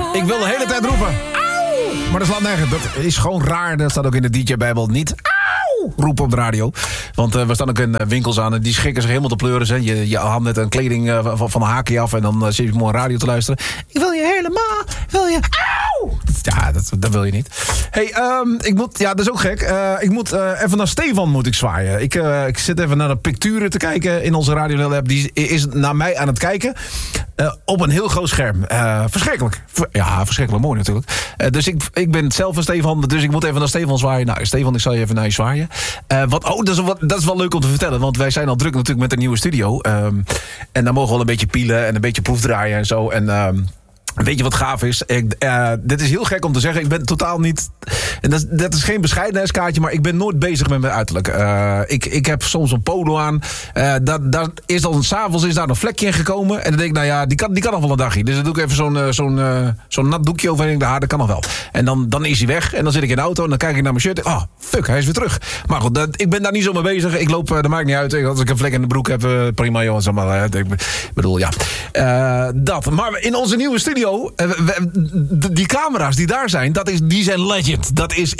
Ik wil de hele tijd roepen. Auw! Maar dat slaat nergens. Dat is gewoon raar. Dat staat ook in de DJ-bijbel niet. Auw! Roepen op de radio. Want we staan ook in winkels aan en die schikken zich helemaal te pleuren. Hè. Je haalt net een kleding van een haakje af en dan zit je mooi radio te luisteren. Ik wil je helemaal. Wil je. Auw! Ja, dat wil je niet. Hey, ik moet. Ja, dat is ook gek. Ik moet even naar Stefan moet ik zwaaien. Ik zit even naar de picturen te kijken in onze Radio Lab. Die is naar mij aan het kijken. Op een heel groot scherm. Verschrikkelijk. Verschrikkelijk mooi natuurlijk. Dus ik ben zelf een Stefan, dus ik moet even naar Stefan zwaaien. Nou, Stefan, ik zal je even naar je zwaaien. Dat is wel leuk om te vertellen, want wij zijn al druk natuurlijk met een nieuwe studio. En daar mogen we wel een beetje pielen en een beetje proefdraaien en zo. En weet je wat gaaf is? Dit is heel gek om te zeggen. Ik ben totaal niet. En dat is geen bescheidenheidskaartje, maar ik ben nooit bezig met mijn uiterlijk. Ik heb soms een polo aan. Daar is dan 's avonds is daar een vlekje in gekomen. En dan denk ik, nou ja, die kan nog wel een dagje. Dus dan doe ik even zo'n nat doekje over. En ik denk, dat kan nog wel. En dan is hij weg. En dan zit ik in de auto en dan kijk ik naar mijn shirt. Oh, fuck, hij is weer terug. Maar goed, ik ben daar niet zo mee bezig. Ik loop, dat maakt niet uit. Als ik een vlek in de broek heb, prima joh. Zeg maar, ik bedoel, ja. Dat. Maar in onze nieuwe studio. Die camera's die daar zijn, die zijn legend.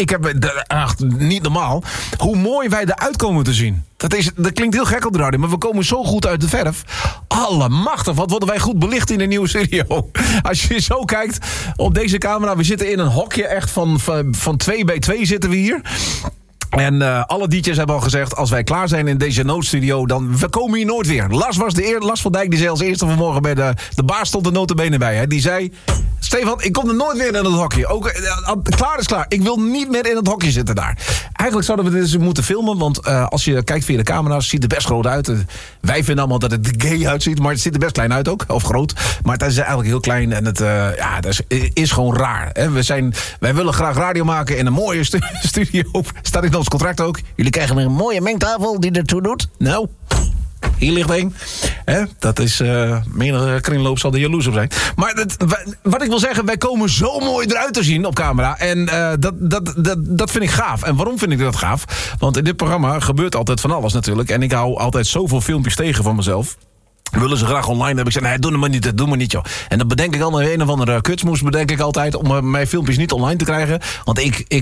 Niet normaal. Hoe mooi wij eruit komen te zien. Dat klinkt heel gek op de radio, maar we komen zo goed uit de verf. Allemachtig, wat worden wij goed belicht in de nieuwe studio. Als je zo kijkt op deze camera, we zitten in een hokje echt van 2 bij 2 zitten we hier. En alle DJ's hebben al gezegd, als wij klaar zijn in deze noodstudio, dan we komen hier nooit weer. Lars van Dijk, die zei als eerste vanmorgen bij de baas stond er nota bene bij. Hè. Die zei, Stefan, ik kom er nooit weer in het hokje. Ook, klaar is klaar. Ik wil niet meer in het hokje zitten daar. Eigenlijk zouden we dit eens moeten filmen, want als je kijkt via de camera's, ziet het best groot uit. Wij vinden allemaal dat het er gay uitziet, maar het ziet er best klein uit ook. Of groot. Maar het is eigenlijk heel klein en het is gewoon raar. Hè. Wij willen graag radio maken in een mooie studio. Staat in ons contract ook. Jullie krijgen een mooie mengtafel die ertoe doet. Nou, hier ligt één. Dat is menige kringloop zal er jaloers op zijn. Maar wat ik wil zeggen, wij komen zo mooi eruit te zien op camera. En dat vind ik gaaf. En waarom vind ik dat gaaf? Want in dit programma gebeurt altijd van alles natuurlijk. En ik hou altijd zoveel filmpjes tegen van mezelf. Willen ze graag online hebben. Ik zeg, nee, doe maar niet, joh. En dan bedenk ik al een of andere kutsmoes, bedenk ik altijd, om mijn filmpjes niet online te krijgen. Want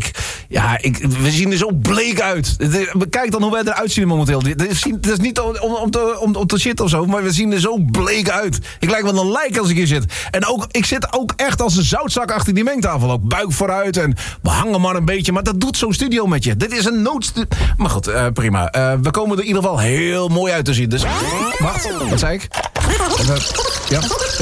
we zien er zo bleek uit. Kijk dan hoe wij eruit zien momenteel. Het is niet om te shit of zo, maar we zien er zo bleek uit. Ik lijk wel een lijk als ik hier zit. En ik zit ook echt als een zoutzak achter die mengtafel. Ook buik vooruit en we hangen maar een beetje. Maar dat doet zo'n studio met je. Dit is een noodstudio. Maar goed, prima. We komen er in ieder geval heel mooi uit te zien. Dus, wacht, wat zei ik? Ja.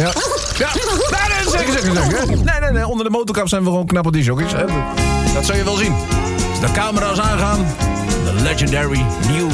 Nee. Onder de motorkap zijn we gewoon knappe disjockeys. Dat zul je wel zien. Als de camera's aangaan. The legendary new